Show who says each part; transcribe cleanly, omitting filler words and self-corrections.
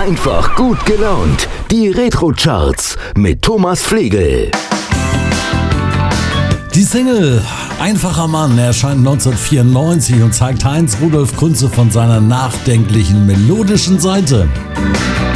Speaker 1: Einfach gut gelaunt. Die Retro-Charts mit Thomas Flegel.
Speaker 2: Die Single Einfacher Mann erscheint 1994 und zeigt Heinz Rudolf Kunze von seiner nachdenklichen, melodischen Seite.